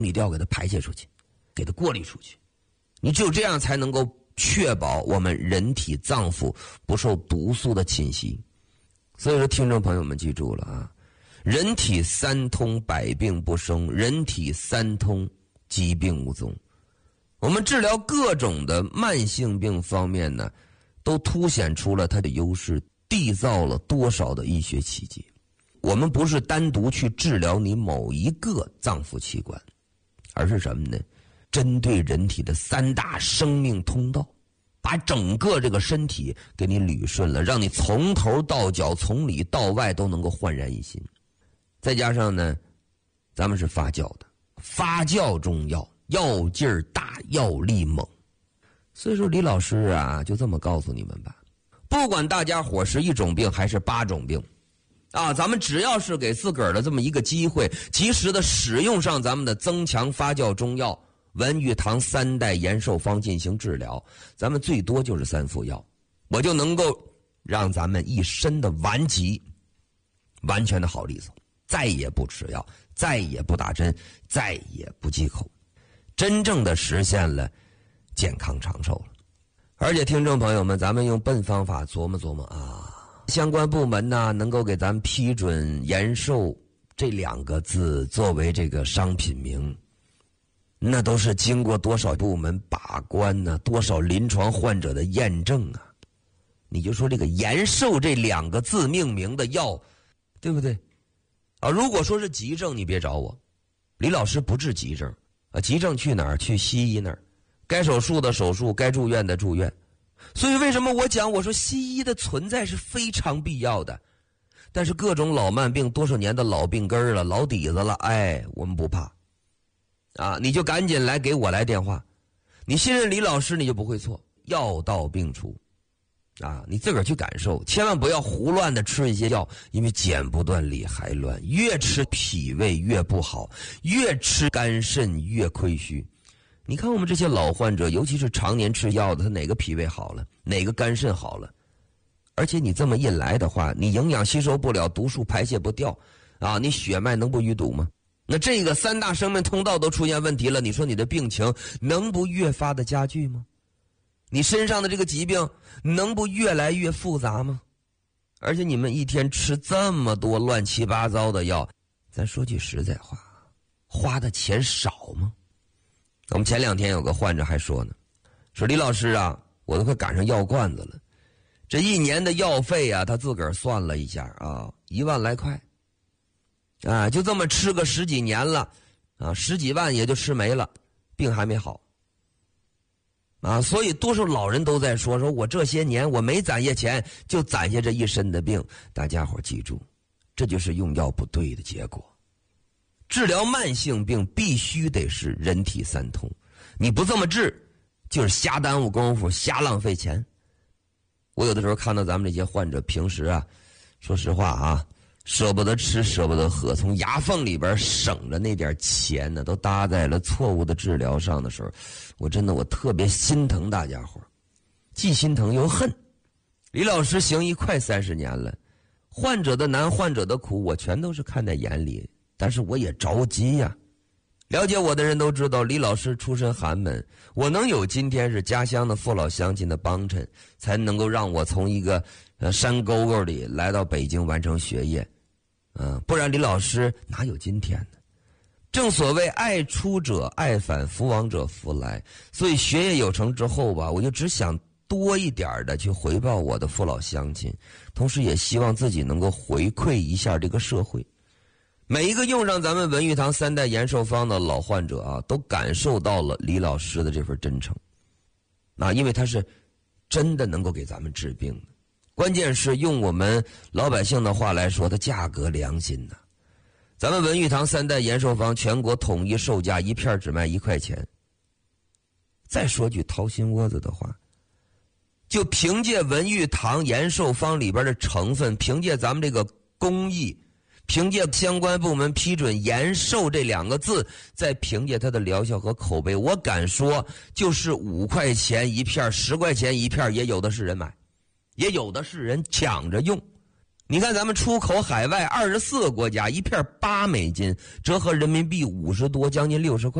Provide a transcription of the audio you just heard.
你都要给它排泄出去，给它过滤出去。你只有这样才能够确保我们人体脏腑不受毒素的侵袭。所以说听众朋友们记住了啊，人体三通，百病不生，人体三通，疾病无踪。我们治疗各种的慢性病方面呢，都凸显出了它的优势，缔造了多少的医学奇迹。我们不是单独去治疗你某一个脏腑器官，而是什么呢？针对人体的三大生命通道，把整个这个身体给你捋顺了，让你从头到脚，从里到外都能够焕然一新。再加上呢，咱们是发酵的，发酵中药，药劲儿大，药力猛。所以说李老师啊，就这么告诉你们吧，不管大家伙是一种病还是8种病啊，咱们只要是给自个儿的这么一个机会，及时的使用上咱们的增强发酵中药文玉堂3代延寿方进行治疗，咱们最多就是3副药，我就能够让咱们一身的顽疾完全的好利索，再也不吃药，再也不打针，再也不忌口，真正的实现了健康长寿了。而且听众朋友们，咱们用笨方法琢磨琢磨啊，相关部门呢能够给咱们批准延寿这2个字作为这个商品名，那都是经过多少部门把关呢，多少临床患者的验证啊。你就说这个延寿这2个字命名的药，对不对啊？如果说是急症，你别找我，李老师不治急症啊，急症去哪儿？去西医那儿，该手术的手术，该住院的住院。所以为什么我说西医的存在是非常必要的，但是各种老慢病，多少年的老病根了，老底子了，哎，我们不怕啊，你就赶紧给我来电话，你信任李老师，你就不会错，药到病除啊，你自个儿去感受，千万不要胡乱的吃一些药，因为剪不断理还乱，越吃脾胃越不好，越吃肝肾越亏虚。你看我们这些老患者，尤其是常年吃药的，他哪个脾胃好了，哪个肝肾好了？而且你这么一来的话，你营养吸收不了，毒素排泄不掉啊，你血脉能不淤堵吗？那这个3大生命通道都出现问题了，你说你的病情能不越发的加剧吗？你身上的这个疾病能不越来越复杂吗？而且你们一天吃这么多乱七八糟的药，咱说句实在话，花的钱少吗？我们前2天有个患者还说呢，说李老师啊，我都快赶上药罐子了，这1年的药费啊，他自个儿算了一下啊，1万来块啊，就这么吃个10几年了啊，10几万也就吃没了，病还没好啊。所以多数老人都在说我这些年我没攒下钱，就攒下这一身的病。大家伙记住，这就是用药不对的结果。治疗慢性病必须得是人体三通，你不这么治就是瞎耽误功夫，瞎浪费钱。我有的时候看到咱们这些患者平时啊，说实话啊，舍不得吃舍不得喝，从牙缝里边省着那点钱呢，都搭在了错误的治疗上的时候，我特别心疼大家伙，既心疼又恨。李老师行医快30年了，患者的难患者的苦我全都是看在眼里，但是我也着急呀。了解我的人都知道，李老师出身寒门，我能有今天是家乡的父老乡亲的帮衬，才能够让我从一个山沟沟里来到北京完成学业，不然李老师哪有今天呢？正所谓爱出者爱返，福往者福来。所以学业有成之后吧，我就只想多一点的去回报我的父老乡亲，同时也希望自己能够回馈一下这个社会。每一个用上咱们文玉堂3代延寿方的老患者啊，都感受到了李老师的这份真诚因为他是真的能够给咱们治病的。关键是用我们老百姓的话来说，它价格良心呐。咱们文玉堂3代延寿方全国统一售价一片只卖1块钱。再说句掏心窝子的话，就凭借文玉堂延寿方里边的成分，凭借咱们这个工艺，凭借相关部门批准延寿这2个字，再凭借它的疗效和口碑，我敢说就是5块钱一片，10块钱一片，也有的是人买，也有的是人抢着用。 你看咱们出口海外24个国家，一片$8，折合人民币50多，将近60块。